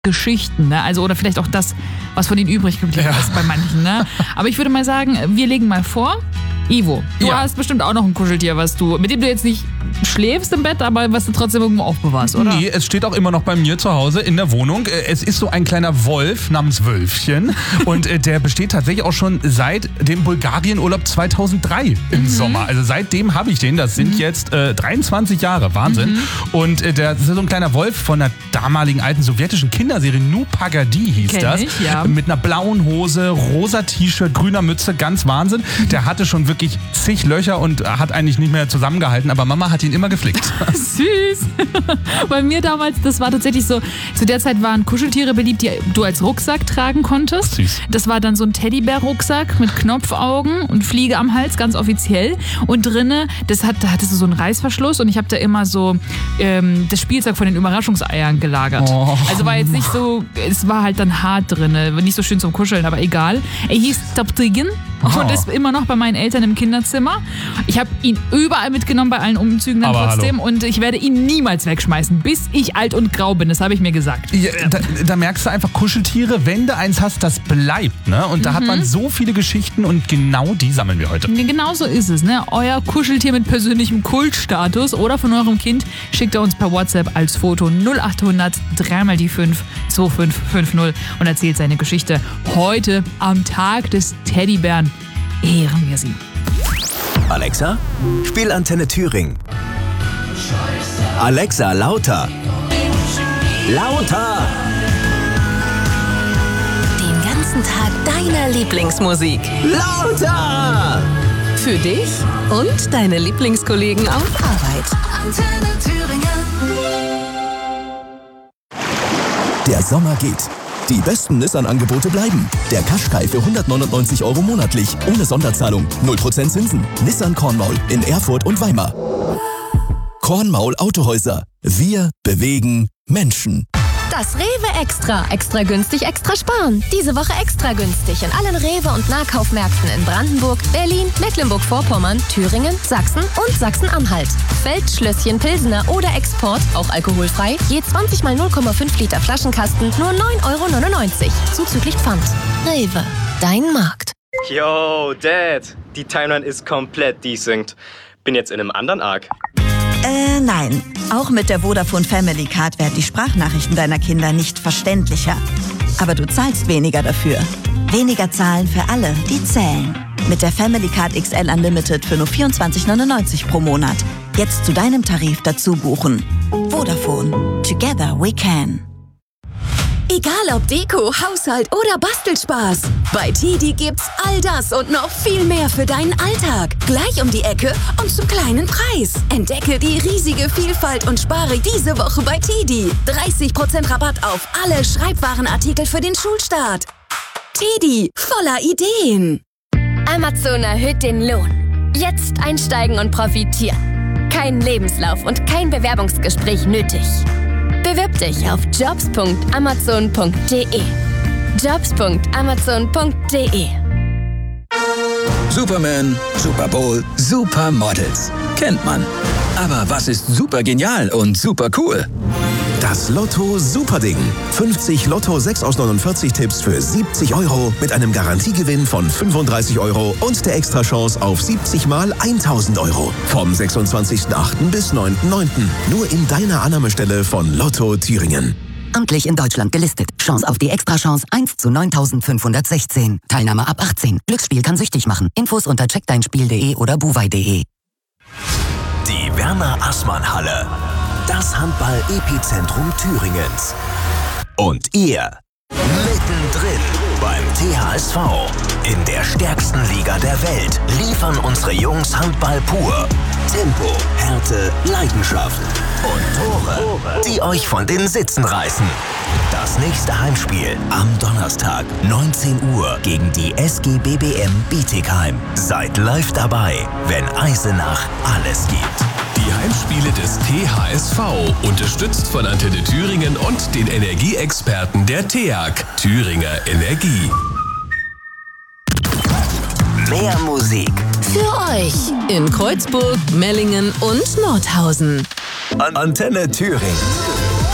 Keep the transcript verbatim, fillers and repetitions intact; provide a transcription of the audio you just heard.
Geschichten, ne? Also oder vielleicht auch das, was von ihnen übrig geblieben Ja. ist bei manchen, ne? Aber ich würde mal sagen, wir legen mal vor, Ivo, du Ja. hast bestimmt auch noch ein Kuscheltier, was du, mit dem du jetzt nicht schläfst im Bett, aber was du trotzdem irgendwo aufbewahrst, oder? Nee, es steht auch immer noch bei mir zu Hause in der Wohnung. Es ist so ein kleiner Wolf namens Wölfchen und äh, der besteht tatsächlich auch schon seit dem Bulgarien-Urlaub zweitausenddrei im Mhm. Sommer. Also seitdem habe ich den. Das sind Mhm. jetzt äh, dreiundzwanzig Jahre. Wahnsinn. Mhm. Und äh, der, das ist so ein kleiner Wolf von der damaligen alten sowjetischen Kinderserie Nu Pagadi hieß Kenn das. ich, ja. Mit einer blauen Hose, rosa T-Shirt, grüner Mütze, ganz Wahnsinn. Der hatte schon wirklich zig Löcher und hat eigentlich nicht mehr zusammengehalten, aber Mama hat ihn immer geflickt. Süß. Bei mir damals, das war tatsächlich so, zu der Zeit waren Kuscheltiere beliebt, die du als Rucksack tragen konntest. Süß. Das war dann so ein Teddybär-Rucksack mit Knopfaugen und Fliege am Hals, ganz offiziell. Und drinne, das hat, da hattest du so einen Reißverschluss und ich habe da immer so ähm, das Spielzeug von den Überraschungseiern gelagert. Oh. Also war jetzt nicht so, es war halt dann hart drinne, nicht so schön zum Kuscheln, aber egal. Er hieß Taptigen und Oh. ist immer noch bei meinen Eltern im Kinderzimmer. Ich habe ihn überall mitgenommen bei allen Umzügen dann Aber trotzdem hallo. und ich werde ihn niemals wegschmeißen, bis ich alt und grau bin. Das habe ich mir gesagt. Ja, da, da merkst du einfach, Kuscheltiere, wenn du eins hast, das bleibt. Ne? Und da hat man so viele Geschichten und genau die sammeln wir heute. Genau so ist es, ne? Euer Kuscheltier mit persönlichem Kultstatus oder von eurem Kind schickt er uns per WhatsApp als Foto null acht hundert drei mal die fünf zwei fünf fünf null und erzählt seine Geschichte. Heute am Tag des Teddybären ehren wir sie. Alexa, spiel Antenne Thüringen. Alexa, lauter. Lauter. Den ganzen Tag deiner Lieblingsmusik. Lauter. Für dich und deine Lieblingskollegen auf Arbeit. Antenne Thüringen. Der Sommer geht. Die besten Nissan-Angebote bleiben. Der Qashqai für hundertneunundneunzig Euro monatlich, ohne Sonderzahlung, null Prozent Zinsen. Nissan Kornmaul in Erfurt und Weimar. Kornmaul Autohäuser. Wir bewegen Menschen. Das Rewe Extra. Extra günstig, extra sparen. Diese Woche extra günstig in allen Rewe- und Nahkaufmärkten in Brandenburg, Berlin, Mecklenburg-Vorpommern, Thüringen, Sachsen und Sachsen-Anhalt. Feldschlösschen Pilsener oder Export, auch alkoholfrei, je zwanzig mal null Komma fünf Liter Flaschenkasten, nur neun Euro neunundneunzig. Zuzüglich Pfand. Rewe, dein Markt. Yo, Dad, die Timeline ist komplett desynced. Bin jetzt in einem anderen Arc. Äh, nein. Auch mit der Vodafone Family Card werden die Sprachnachrichten deiner Kinder nicht verständlicher. Aber du zahlst weniger dafür. Weniger zahlen für alle, die zählen. Mit der Family Card X L Unlimited für nur vierundzwanzig neunundneunzig pro Monat. Jetzt zu deinem Tarif dazu buchen. Vodafone. Together we can. Egal ob Deko, Haushalt oder Bastelspaß. Bei Tidi gibt's all das und noch viel mehr für deinen Alltag. Gleich um die Ecke und zum kleinen Preis. Entdecke die riesige Vielfalt und spare diese Woche bei Tidi. dreißig Prozent Rabatt auf alle Schreibwarenartikel für den Schulstart. Tidi, voller Ideen. Amazon erhöht den Lohn. Jetzt einsteigen und profitieren. Kein Lebenslauf und kein Bewerbungsgespräch nötig. Bewirb dich auf jobs punkt amazon punkt de. jobs punkt amazon punkt de. Superman, Super Bowl, Supermodels. Kennt man. Aber was ist super genial und super cool? Das Lotto Superding. fünfzig Lotto sechs aus neunundvierzig Tipps für siebzig Euro mit einem Garantiegewinn von fünfunddreißig Euro und der Extrachance auf siebzig mal tausend Euro. Vom sechsundzwanzigsten achten bis neunten neunten Nur in deiner Annahmestelle von Lotto Thüringen. Amtlich in Deutschland gelistet. Chance auf die Extrachance eins zu neuntausendfünfhundertsechzehn. Teilnahme ab achtzehn. Glücksspiel kann süchtig machen. Infos unter check dein spiel punkt de oder buwei punkt de. Die Werner-Assmann-Halle. Das Handball-Epizentrum Thüringens. Und ihr mittendrin beim T H S V. In der stärksten Liga der Welt liefern unsere Jungs Handball pur. Tempo, Härte, Leidenschaft und Tore, die euch von den Sitzen reißen. Das nächste Heimspiel am Donnerstag, neunzehn Uhr gegen die S G B B M Bietigheim. Seid live dabei, wenn Eisenach alles gibt. Die Heimspiele des T H S V, unterstützt von Antenne Thüringen und den Energieexperten der T E A G, Thüringer Energie. Mehr Musik Für euch in Kreuzburg, Mellingen und Nordhausen. An Antenne Thüringen.